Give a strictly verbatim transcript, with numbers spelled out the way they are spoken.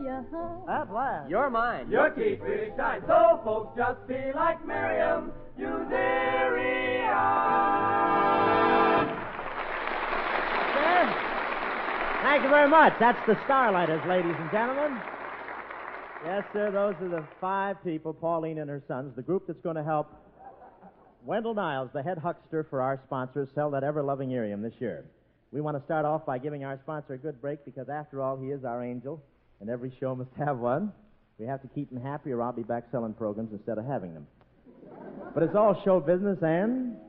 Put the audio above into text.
ya. At last. You're mine. Your teeth really shine, so folks just be like Miriam. Use Arion. Thank you very much. That's the Starlighters, ladies and gentlemen. Yes, sir, those are the five people, Pauline and her sons, the group that's going to help Wendell Niles, the head huckster for our sponsors, sell that ever-loving Irium this year. We want to start off by giving our sponsor a good break because, after all, he is our angel, and every show must have one. We have to keep him happy or I'll be back selling programs instead of having them. But it's all show business, and